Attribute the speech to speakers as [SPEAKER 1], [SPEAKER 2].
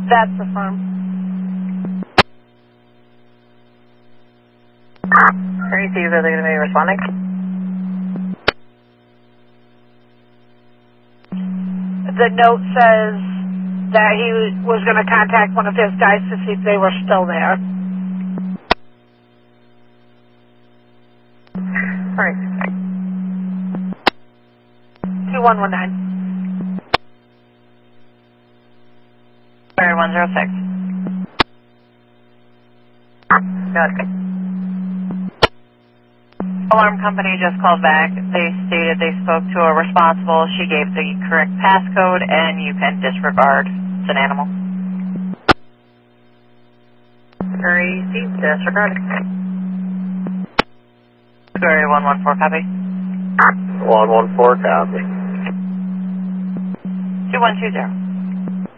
[SPEAKER 1] That's the firm.
[SPEAKER 2] Tracy, are they going to be responding?
[SPEAKER 1] The note says that he was going to contact one of his guys to see if they were still there.
[SPEAKER 2] All right.
[SPEAKER 1] 2119.
[SPEAKER 2] Sorry, 106. Got it. Alarm company just called back. They stated they spoke to a responsible. She gave the correct passcode, and you can disregard. It's an animal. Tracy, disregard. Square 114, copy.
[SPEAKER 3] 114, copy.
[SPEAKER 2] 2120.